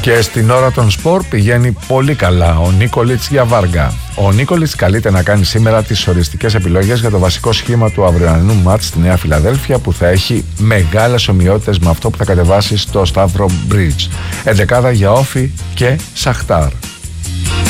Και στην ώρα των σπορ πηγαίνει πολύ καλά ο Νίκολιτς για Βάργα. Ο Νίκολιτς καλείται να κάνει σήμερα τις οριστικές επιλογές για το βασικό σχήμα του αυριανού μάτς στη Νέα Φιλαδέλφια, που θα έχει μεγάλες ομοιότητες με αυτό που θα κατεβάσει στο Σταύρο Bridge. Εντεκάδα για Όφι και Σαχτάρ.